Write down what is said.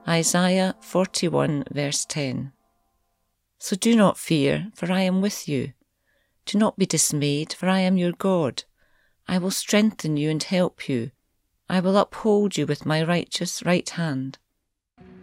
Isaiah 41 verse 10. So do not fear, for I am with you. Do not be dismayed, for I am your God. I will strengthen you and help you. I will uphold you with my righteous right hand.